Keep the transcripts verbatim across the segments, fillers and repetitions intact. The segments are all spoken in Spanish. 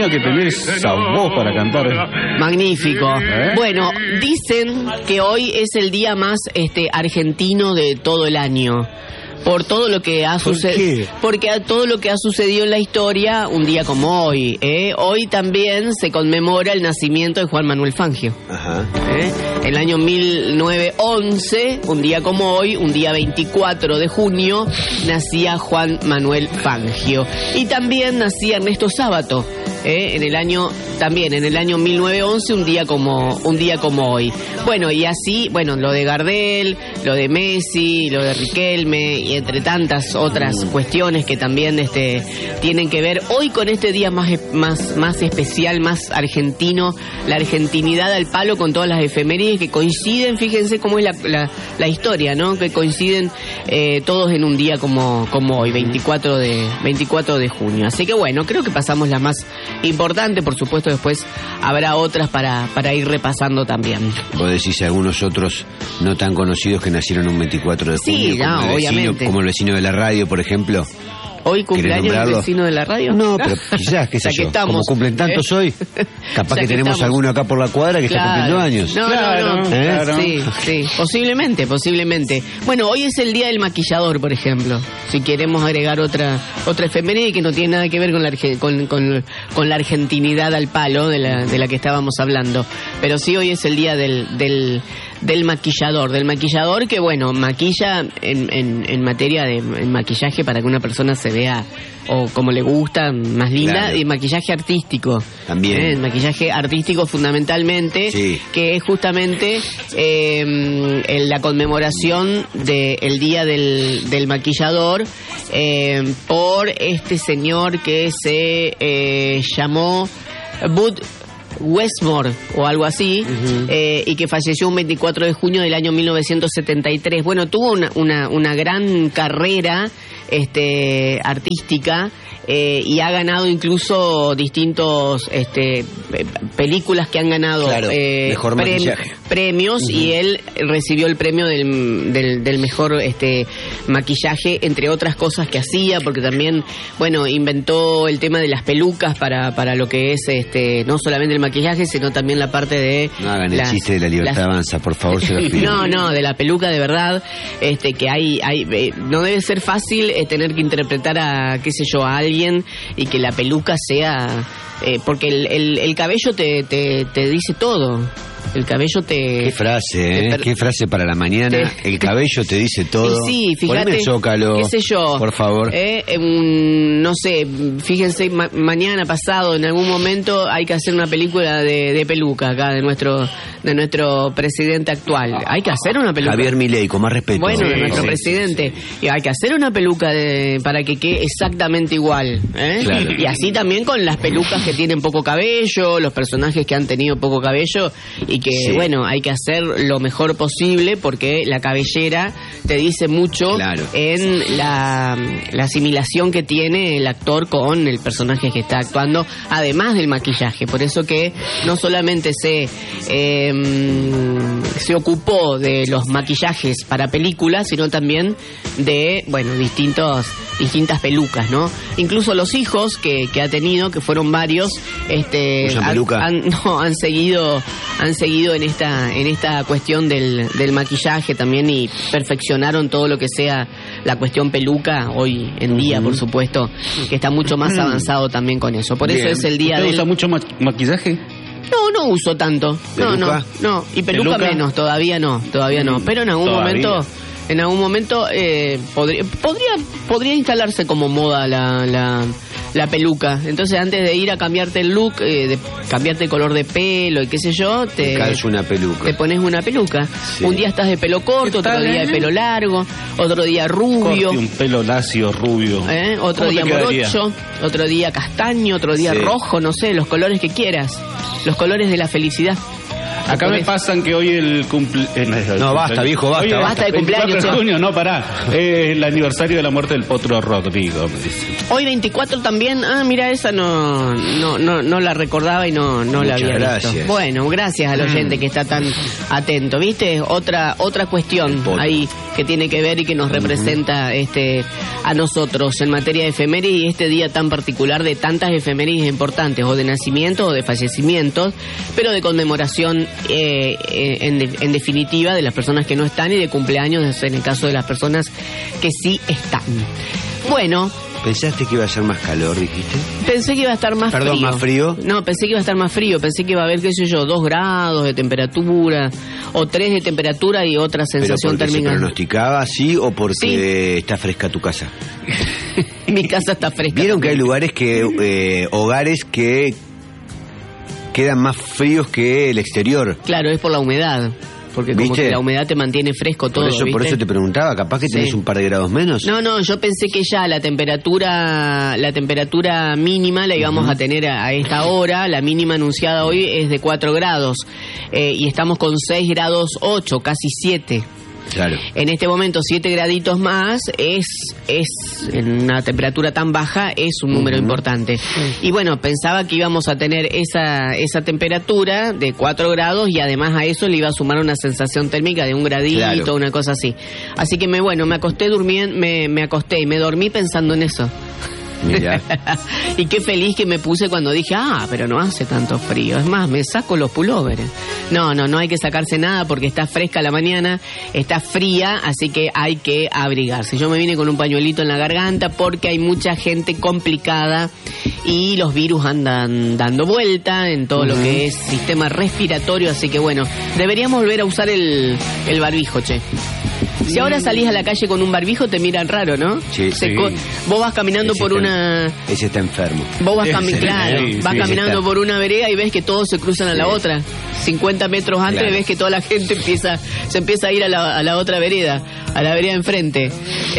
bueno que tenés esa voz para cantar. Magnífico. ¿Eh? Bueno, dicen que hoy es el día más este argentino de todo el año. Por todo lo que ha sucedido, porque a todo lo que ha sucedido en la historia, un día como hoy, ¿eh? Hoy también se conmemora el nacimiento de Juan Manuel Fangio. Ajá. ¿Eh? El año mil novecientos once, un día como hoy, un día veinticuatro de junio, nacía Juan Manuel Fangio. Y también nacía Ernesto Sábato, ¿eh? en el año, también en el año mil novecientos once, un día como, un día como hoy. Bueno, y así, bueno, lo de Gardel, lo de Messi, lo de Riquelme, y entre tantas otras cuestiones que también este, tienen que ver hoy con este día más, más, más especial, más argentino, la argentinidad al palo con todas las efemérides que coinciden, fíjense cómo es la, la, la historia, ¿no? Que coinciden eh, todos en un día como, como hoy, veinticuatro de junio. Así que bueno, creo que pasamos la más importante, por supuesto después habrá otras para, para ir repasando también. Vos decís algunos otros no tan conocidos que nacieron un veinticuatro de junio, sí, como, no, el vecino, obviamente. como el vecino de la radio, por ejemplo. ¿Hoy cumpleaños el vecino de la radio? No, pero quizás, qué sé yo, como cumplen tantos ¿eh? hoy, capaz que, que tenemos estamos. alguno acá por la cuadra que claro. está cumpliendo años. No, claro, no, no. ¿Eh? Claro. Sí, sí, posiblemente, posiblemente. Bueno, hoy es el día del maquillador, por ejemplo. Si queremos agregar otra otra efeméride que no tiene nada que ver con la, con, con, con la argentinidad al palo de la, de la que estábamos hablando. Pero sí, hoy es el día del... del del maquillador, del maquillador que, bueno, maquilla en, en, en materia de en maquillaje para que una persona se vea o como le gusta, más linda, claro. Y maquillaje artístico. También. ¿Eh? El maquillaje artístico fundamentalmente, sí. Que es justamente eh, en la conmemoración del Día del, del Maquillador eh, por este señor que se eh, llamó Bud Westmore o algo así, uh-huh. eh, y que falleció un veinticuatro de junio del año mil novecientos setenta y tres. Bueno, tuvo una, una, una gran carrera este, artística eh, y ha ganado incluso distintos este, películas que han ganado claro, eh, mejor prem- maquillaje. premios uh-huh. Y él recibió el premio del, del, del mejor este, maquillaje, entre otras cosas que hacía, porque también, bueno, inventó el tema de las pelucas para, para lo que es este, no solamente el maquillaje, sino también la parte de... No hagan las, el chiste de la libertad las... avanza, por favor, se los pido. No, no, de la peluca de verdad, este, que hay, hay eh, no debe ser fácil eh, tener que interpretar a, qué sé yo, a alguien y que la peluca sea... Eh, porque el, el, el cabello te, te, te dice todo. El cabello te... Qué frase, ¿eh? Per... Qué frase para la mañana. Te... El cabello te dice todo. Y sí, fíjate. Poneme el Zócalo, qué sé yo. por favor. Eh, un, no sé, fíjense, ma- mañana, pasado, en algún momento hay que hacer una película de, de peluca acá, de nuestro de nuestro presidente actual. Hay que hacer una peluca. Javier Milei, con más respeto. Bueno, sí, de nuestro sí, presidente. Sí, sí. Y hay que hacer una peluca de, para que quede exactamente igual. ¿eh? Claro. Y así también con las pelucas que tienen poco cabello, los personajes que han tenido poco cabello y que, sí. bueno, hay que hacer lo mejor posible porque la cabellera te dice mucho claro. en la, la asimilación que tiene el actor con el personaje que está actuando, además del maquillaje. Por eso que no solamente se eh, se ocupó de los maquillajes para películas, sino también de, bueno, distintos distintas pelucas, ¿no? Incluso los hijos que, que ha tenido, que fueron varios, este han, han, no, han seguido han seguido en esta en esta cuestión del, del maquillaje también y perfeccionaron todo lo que sea la cuestión peluca hoy en día, uh-huh. por supuesto, que está mucho más avanzado también con eso. Por Bien. Eso es el día del... ¿Usted usa mucho ma- maquillaje? No, no uso tanto. No, no, no. Y peluca, peluca menos, todavía no, todavía no. Pero en algún ¿Todavía? momento... En algún momento eh, podría, podría podría instalarse como moda la, la, la peluca. Entonces antes de ir a cambiarte el look, eh, de cambiarte el color de pelo y qué sé yo, te, te, una peluca. te pones una peluca. Sí. Un día estás de pelo corto, otro día de pelo largo, otro día rubio. Corte, un pelo lacio, rubio. ¿Eh? Otro día morocho, otro día castaño, otro día sí. rojo, no sé, los colores que quieras. Los colores de la felicidad. Acá me pasan que hoy el cumple... Eh, no, no basta, viejo, basta. Oye, basta, basta de cumpleaños. veinticuatro de junio, no, pará. Eh, el aniversario de la muerte del Potro Rodrigo, me dice. Hoy veinticuatro también. Ah, mira, esa no no no, no la recordaba y no, no la había gracias. visto. Bueno, gracias al oyente que está tan atento. ¿Viste? Otra otra cuestión ahí que tiene que ver y que nos representa este a nosotros en materia de efemérides y este día tan particular de tantas efemérides importantes, o de nacimientos o de fallecimientos, pero de conmemoración eh, en, de, en definitiva de las personas que no están y de cumpleaños en el caso de las personas que sí están. Bueno. ¿Pensaste que iba a ser más calor, dijiste? Pensé que iba a estar más Perdón, frío. ¿más frío? No, pensé que iba a estar más frío. Pensé que iba a haber, qué sé yo, dos grados de temperatura o tres de temperatura y otra sensación ¿Pero porque térmica. se pronosticaba así o porque sí. está fresca tu casa? Mi casa está fresca. ¿Vieron que hay lugares que, eh, hogares que quedan más fríos que el exterior? Claro, es por la humedad. Porque como ¿Viste? que la humedad te mantiene fresco todo, Por eso, ¿viste? por eso te preguntaba, capaz que tenés sí. un par de grados menos. No, no, yo pensé que ya la temperatura la temperatura mínima la íbamos uh-huh. a tener a, a esta hora. La mínima anunciada hoy es de cuatro grados. Eh, y estamos con seis grados ocho, casi siete. Claro. En este momento siete graditos más es es en una temperatura tan baja es un número uh-huh. importante. Uh-huh. Y bueno, pensaba que íbamos a tener esa esa temperatura de cuatro grados y además a eso le iba a sumar una sensación térmica de un gradito, claro. una cosa así. Así que me bueno, me acosté durmiendo, me me acosté y me dormí pensando en eso. Mira. Y qué feliz que me puse cuando dije, ah, pero no hace tanto frío. Es más, me saco los pulóveres. No, no, no hay que sacarse nada porque está fresca la mañana, está fría, así que hay que abrigarse. Yo me vine con un pañuelito en la garganta porque hay mucha gente complicada y los virus andan dando vuelta en todo uh-huh. lo que es sistema respiratorio, así que bueno, deberíamos volver a usar el, el barbijo, che. Si ahora salís a la calle con un barbijo te miran raro, ¿no? Sí, Se sí. Co- vos vas caminando ese por está, una... Ese está enfermo. Vos vas, cami- claro, sí, vas sí, caminando está... por una vereda y ves que todos se cruzan a la sí. otra. cincuenta metros antes claro. ves que toda la gente empieza se empieza a ir a la, a la otra vereda, a la vereda enfrente.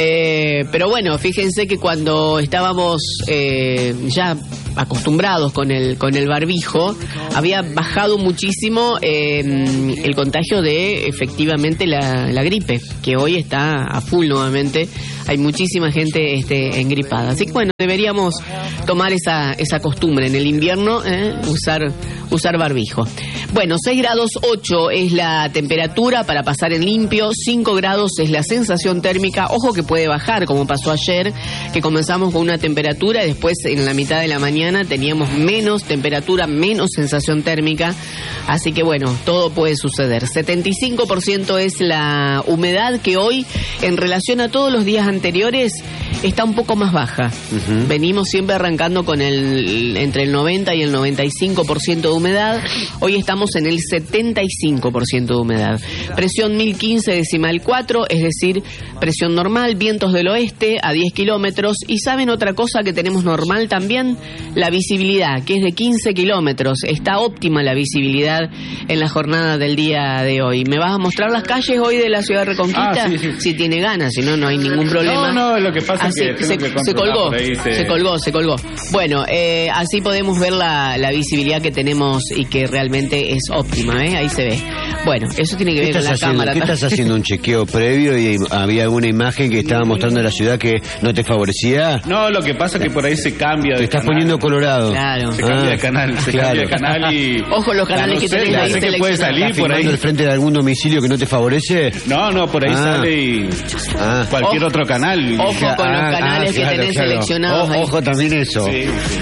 Eh, pero bueno, fíjense que cuando estábamos eh, ya acostumbrados con el con el barbijo, había bajado muchísimo eh, el contagio de efectivamente la, la gripe, que hoy está a full nuevamente. Hay muchísima gente este, engripada. Así que bueno, deberíamos tomar esa esa costumbre en el invierno, eh, usar usar barbijo. Bueno, seis grados ocho es la temperatura para pasar en limpio, cinco grados es la sensación térmica. Ojo que puede bajar, como pasó ayer, que comenzamos con una temperatura y después en la mitad de la mañana teníamos menos temperatura, menos sensación térmica. Así que bueno, todo puede suceder. setenta y cinco por ciento es la humedad, que hoy, en relación a todos los días anteriores, está un poco más baja. Uh-huh. Venimos siempre arrancando con el entre el noventa y el noventa y cinco por ciento de humedad. Hoy estamos en el setenta y cinco por ciento de humedad. Presión mil quince decimal cuatro, es decir, presión normal, vientos del oeste a diez kilómetros. Y ¿saben otra cosa que tenemos normal también? La visibilidad, que es de quince kilómetros. Está óptima la visibilidad en la jornada del día de hoy. ¿Me vas a mostrar las calles hoy de la ciudad de Reconquista? Ah, sí, sí. Si tiene ganas, si no, no hay ningún problema. No, no, lo que pasa así, es que, se, que se colgó, ahí, se... se colgó, se colgó. Bueno, eh, así podemos ver la, la visibilidad que tenemos y que realmente es óptima, ¿eh? Ahí se ve. Bueno, eso tiene que ver con la haciendo, cámara. ¿Qué estás haciendo un chequeo previo y había alguna imagen que estaba mostrando la ciudad que no te favorecía? No, lo que pasa es que por ahí se cambia de Te estás canal. poniendo colorado. Claro. Se cambia ah, de canal, se claro. cambia de canal y... Ojo los canales no que sé, tenés ahí sé que puede salir por ahí. ¿Al frente de algún domicilio que no te favorece? No, no, por ahí ah. sale y... Ah. cualquier ojo, otro canal. Ojo con ah, los canales ah, que claro, tenés claro. seleccionados O, ahí. Ojo también eso. Sí, sí.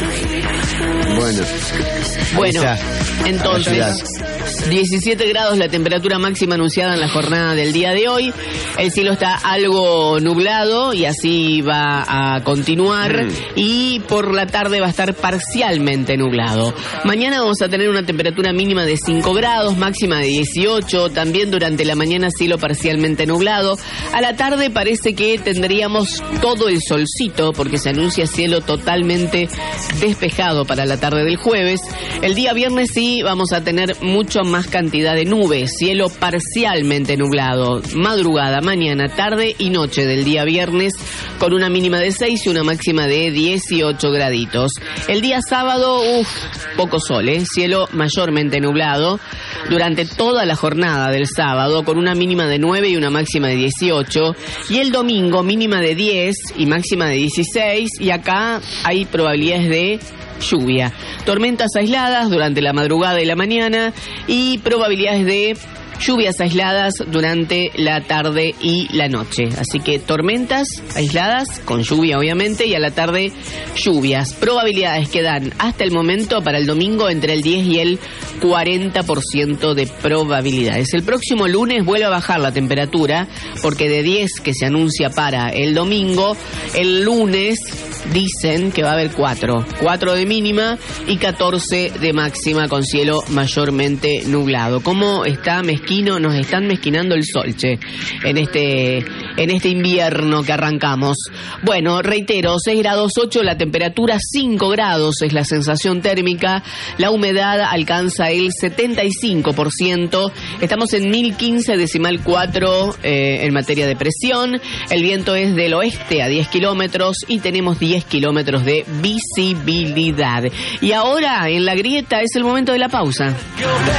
Bueno. Bueno, Esa, entonces, diecisiete grados la temperatura máxima anunciada en la jornada del día de hoy. El cielo está algo nublado y así va a continuar. Mm. Y por la tarde va a estar parcialmente nublado. Mañana vamos a tener una temperatura mínima de cinco grados, máxima de dieciocho. También durante la mañana cielo parcialmente nublado. A la tarde parece que tendríamos todo el solcito porque se anuncia cielo totalmente despejado para la tarde. tarde del jueves. El día viernes sí vamos a tener mucho más cantidad de nubes, cielo parcialmente nublado, madrugada, mañana, tarde y noche del día viernes, con una mínima de seis y una máxima de dieciocho graditos. El día sábado, uff, poco sol, ¿eh? Cielo mayormente nublado durante toda la jornada del sábado, con una mínima de nueve y una máxima de dieciocho. Y el domingo, mínima de diez y máxima de dieciséis. Y acá hay probabilidades de lluvia. Tormentas aisladas durante la madrugada y la mañana. Y probabilidades de lluvias aisladas durante la tarde y la noche. Así que tormentas aisladas, con lluvia obviamente, y a la tarde lluvias. Probabilidades que dan hasta el momento para el domingo entre el diez y el cuarenta por ciento de probabilidades. El próximo lunes vuelve a bajar la temperatura, porque de diez que se anuncia para el domingo, el lunes dicen que va a haber cuatro. cuatro de mínima y catorce de máxima, con cielo mayormente nublado. ¿Cómo está mezquino? Nos están mezquinando el sol, che, en este, en este invierno que arrancamos. Bueno, reitero, seis grados ocho la temperatura, cinco grados es la sensación térmica, la humedad alcanza el setenta y cinco por ciento, estamos en mil quince decimal cuatro eh, en materia de presión, el viento es del oeste a diez kilómetros y tenemos diez kilómetros de visibilidad. Y ahora en La Grieta es el momento de la pausa.